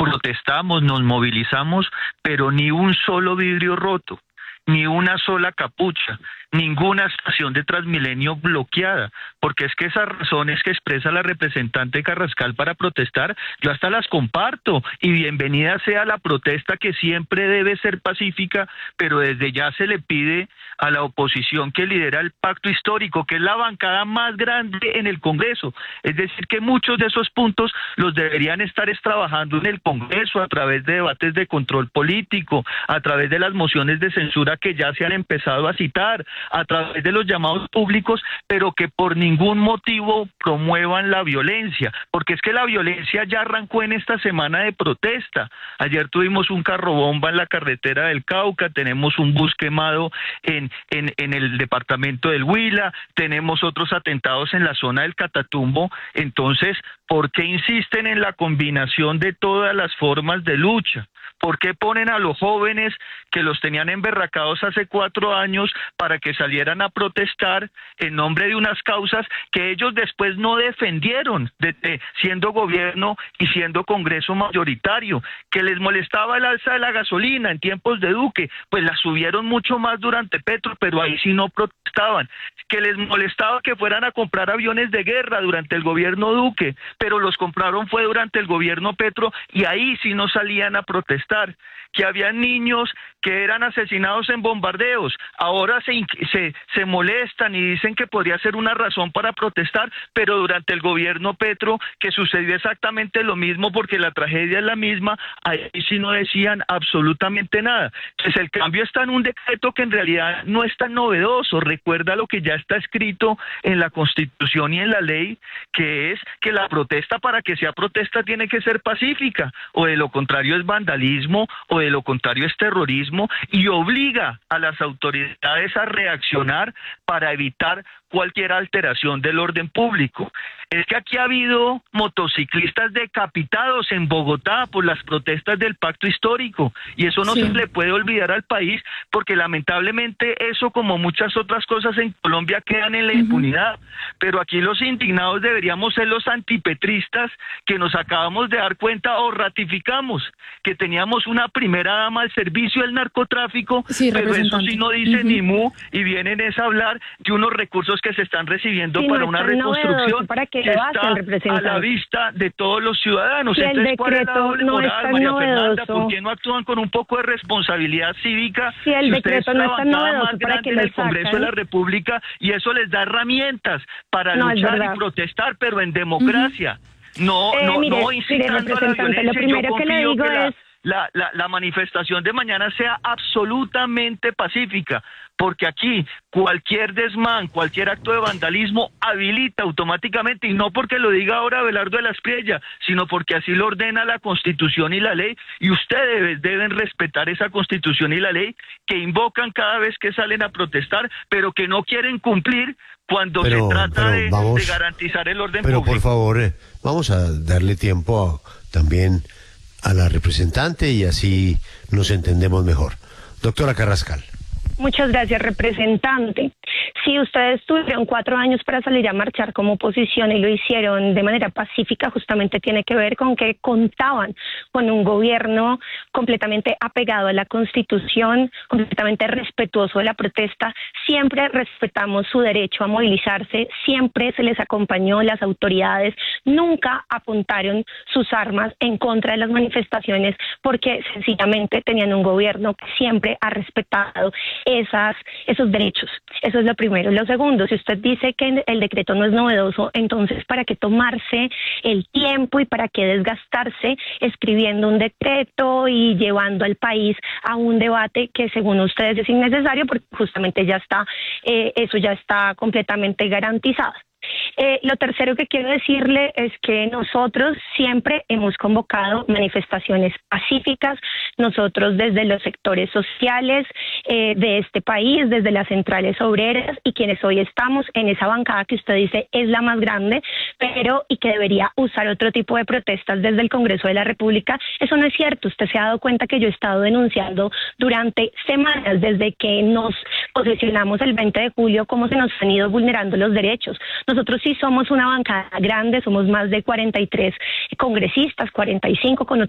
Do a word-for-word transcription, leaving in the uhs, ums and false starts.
protestamos, nos movilizamos, pero ni un solo vidrio roto, ni una sola capucha, ninguna estación de Transmilenio bloqueada, porque es que esas razones que expresa la representante Carrascal para protestar, yo hasta las comparto, y bienvenida sea la protesta, que siempre debe ser pacífica, pero desde ya se le pide a la oposición que lidera el pacto histórico, que es la bancada más grande en el Congreso, es decir, que muchos de esos puntos los deberían estar es trabajando en el Congreso a través de debates de control político, a través de las mociones de censura que ya se han empezado a citar, a través de los llamados públicos, pero que por ningún motivo promuevan la violencia, porque es que la violencia ya arrancó en esta semana de protesta. Ayer tuvimos un carro bomba en la carretera del Cauca, tenemos un bus quemado en, en, en el departamento del Huila, tenemos otros atentados en la zona del Catatumbo. Entonces, ¿por qué insisten en la combinación de todas las formas de lucha? ¿Por qué ponen a los jóvenes que los tenían emberracados hace cuatro años para que salieran a protestar en nombre de unas causas que ellos después no defendieron, de, de, siendo gobierno y siendo Congreso mayoritario? Que les molestaba el alza de la gasolina en tiempos de Duque, pues la subieron mucho más durante Petro, pero ahí sí no protestaban. Que les molestaba que fueran a comprar aviones de guerra durante el gobierno Duque, pero los compraron fue durante el gobierno Petro, y ahí sí no salían a protestar. Que había niños que eran asesinados en bombardeos, ahora se, se, se molestan y dicen que podría ser una razón para protestar, pero durante el gobierno Petro, que sucedió exactamente lo mismo porque la tragedia es la misma, ahí sí no decían absolutamente nada. Entonces el cambio está en un decreto que en realidad no es tan novedoso, recuerda lo que ya está escrito en la Constitución y en la ley, que es que la protesta, para que sea protesta, tiene que ser pacífica, o de lo contrario es vandalismo, o de lo contrario es terrorismo, y obliga a las autoridades a reaccionar para evitar cualquier alteración del orden público. Es que aquí ha habido motociclistas decapitados en Bogotá por las protestas del pacto histórico, y eso no sí. se le puede olvidar al país, porque lamentablemente eso, como muchas otras cosas en Colombia, quedan en la uh-huh. impunidad. Pero aquí los indignados deberíamos ser los antipetristas, que nos acabamos de dar cuenta o ratificamos que teníamos una primera dama al servicio del narcotráfico, sí, pero eso sí no dice uh-huh. ni mu, y vienen es a hablar de unos recursos que se están recibiendo sí, para no una reconstrucción para que, que lo está a la vista de todos los ciudadanos. Si Entonces, ¿cuál es la doble no moral, María Fernanda? ¿Por qué no actúan con un poco de responsabilidad cívica? Si el si decreto no es tan novedoso, más para que en lo el Congreso sacan. de la República, y eso les da herramientas para no, luchar y protestar, pero en democracia. Uh-huh. No, eh, no, mire, no incitando mire, a la violencia. lo primero Yo que le digo que la, es La, la, la manifestación de mañana sea absolutamente pacífica, porque aquí cualquier desmán, cualquier acto de vandalismo habilita automáticamente, y no porque lo diga ahora Abelardo de la Espriella, sino porque así lo ordena la Constitución y la ley, y ustedes deben respetar esa Constitución y la ley que invocan cada vez que salen a protestar, pero que no quieren cumplir cuando pero, se trata pero de, vamos, de garantizar el orden pero público. Pero por favor, eh, vamos a darle tiempo a, también a la representante, y así nos entendemos mejor. Doctora Carrascal. Muchas gracias, representante. Si ustedes tuvieron cuatro años para salir a marchar como oposición y lo hicieron de manera pacífica, justamente tiene que ver con que contaban con un gobierno completamente apegado a la Constitución, completamente respetuoso de la protesta. Siempre respetamos su derecho a movilizarse, siempre se les acompañó, las autoridades nunca apuntaron sus armas en contra de las manifestaciones, porque sencillamente tenían un gobierno que siempre ha respetado esas, esos derechos. Eso es lo primero. Lo segundo, si usted dice que el decreto no es novedoso, entonces ¿para qué tomarse el tiempo y para qué desgastarse escribiendo un decreto y llevando al país a un debate que según ustedes es innecesario, porque justamente ya está, eh, eso ya está completamente garantizado? Eh, lo tercero que quiero decirle es que nosotros siempre hemos convocado manifestaciones pacíficas, nosotros desde los sectores sociales eh, de este país, desde las centrales obreras, y quienes hoy estamos en esa bancada que usted dice es la más grande, pero y que debería usar otro tipo de protestas desde el Congreso de la República. Eso no es cierto. Usted se ha dado cuenta que yo he estado denunciando durante semanas, desde que nos posesionamos el veinte de julio, cómo se nos han ido vulnerando los derechos. Nosotros sí somos una bancada grande, somos más de cuarenta y tres congresistas, cuarenta y cinco con